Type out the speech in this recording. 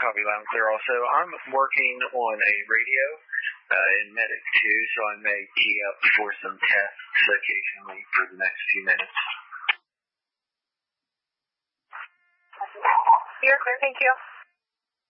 Copy loud and clear also. I'm working on a radio in Medic 2, so I may key up for some tests occasionally for the next few minutes. You're clear, thank you.